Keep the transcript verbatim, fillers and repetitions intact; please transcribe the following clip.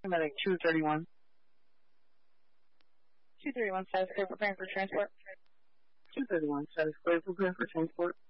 Medic two thirty-one. two thirty-one, status clear, preparing for transport. two thirty-one, status clear, preparing for transport.